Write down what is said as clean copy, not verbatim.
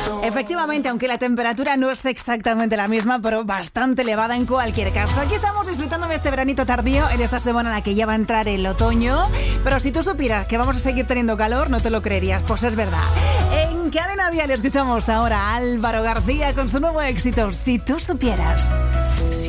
Efectivamente, aunque la temperatura no es exactamente la misma, pero bastante elevada en cualquier caso. Aquí estamos disfrutando de este veranito tardío en esta semana en la que ya va a entrar el otoño. Pero si tú supieras que vamos a seguir teniendo calor, no te lo creerías, pues es verdad. En Cadena Dial escuchamos ahora a Álvaro García con su nuevo éxito, Si tú supieras.